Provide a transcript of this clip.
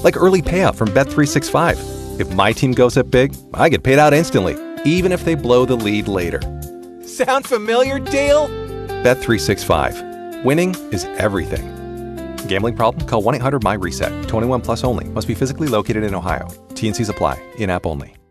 Like early payout from Bet365. If my team goes up big, I get paid out instantly, even if they blow the lead later. Sound familiar, Dale? Bet365. Winning is everything. Gambling problem? Call 1-800-MY-RESET. 21 plus only. Must be physically located in Ohio. T&Cs apply. In-app only.